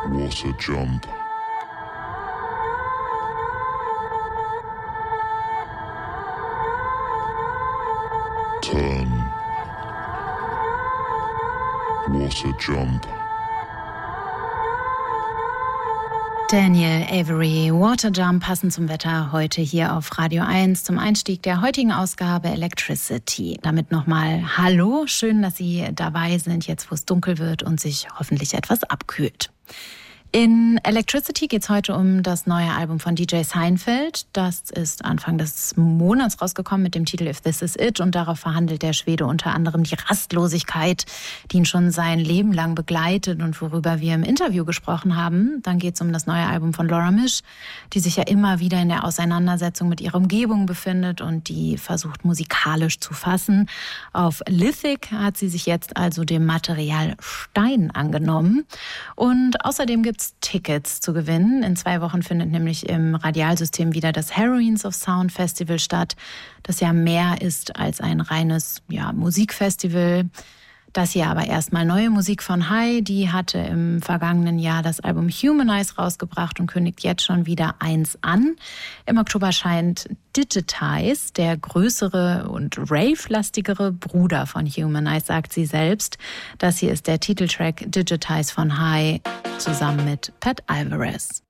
was a jump. Turn was a jump. Daniel Avery, Waterjump, passend zum Wetter heute hier auf Radio 1 zum Einstieg der heutigen Ausgabe Electricity. Damit nochmal Hallo, schön, dass Sie dabei sind, jetzt wo es dunkel wird und sich hoffentlich etwas abkühlt. In Electricity geht es heute um das neue Album von DJ Seinfeld. Das ist Anfang des Monats rausgekommen mit dem Titel If This Is It und darauf verhandelt der Schwede unter anderem die Rastlosigkeit, die ihn schon sein Leben lang begleitet und worüber wir im Interview gesprochen haben. Dann geht es um das neue Album von Laura Misch, die sich ja immer wieder in der Auseinandersetzung mit ihrer Umgebung befindet und die versucht musikalisch zu fassen. Auf Lithic hat sie sich jetzt also dem Material Stein angenommen und außerdem gibt es Tickets zu gewinnen. In 2 Wochen findet nämlich im Radialsystem wieder das Heroines of Sound Festival statt, das ja mehr ist als ein reines Musikfestival. Das hier aber erstmal neue Musik von Hai, die hatte im vergangenen Jahr das Album Humanize rausgebracht und kündigt jetzt schon wieder eins an. Im Oktober scheint Digitize, der größere und rave-lastigere Bruder von Humanize, sagt sie selbst. Das hier ist der Titeltrack Digitize von Hai zusammen mit Pat Alvarez.